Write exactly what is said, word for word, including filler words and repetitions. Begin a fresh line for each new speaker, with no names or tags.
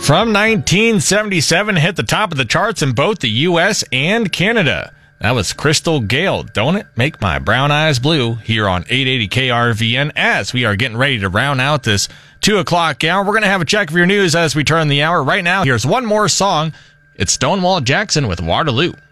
From nineteen seventy-seven, hit the top of the charts in both the U S and Canada. That was Crystal Gayle, Don't It Make My Brown Eyes Blue, here on eight eighty K R V N. As we are getting ready to round out this two o'clock hour, we're going to have a check of your news as we turn the hour. Right now, here's one more song. It's Stonewall Jackson with Waterloo.